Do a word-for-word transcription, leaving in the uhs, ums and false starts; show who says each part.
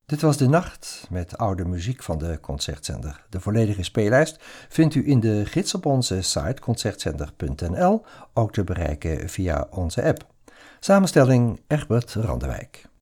Speaker 1: Dit was De Nacht met oude muziek van de Concertzender. De volledige speellijst vindt u in de gids op onze site concertzender punt n l, ook te bereiken via onze app. Samenstelling Egbert Randewijk.